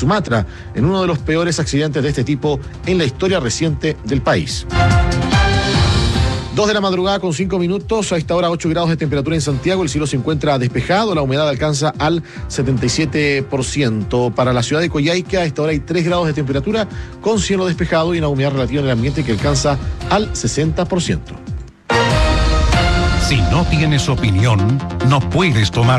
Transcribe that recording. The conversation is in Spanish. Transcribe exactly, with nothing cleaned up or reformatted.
Sumatra, en uno de los peores accidentes de este tipo en la historia reciente del país. Dos de la madrugada con cinco minutos, a esta hora ocho grados de temperatura en Santiago, el cielo se encuentra despejado, la humedad alcanza al setenta y siete por ciento. Para la ciudad de Coyhaique, a esta hora hay tres grados de temperatura con cielo despejado y una humedad relativa en el ambiente que alcanza al sesenta por ciento. Si no tienes opinión, no puedes tomar